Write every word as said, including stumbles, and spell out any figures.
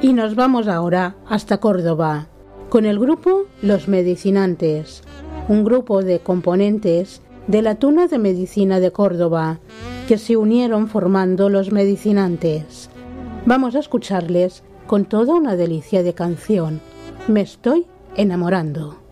Y nos vamos ahora hasta Córdoba, con el grupo Los Medicinantes, un grupo de componentes de la Tuna de Medicina de Córdoba, que se unieron formando Los Medicinantes. Vamos a escucharles con toda una delicia de canción, Me estoy enamorando.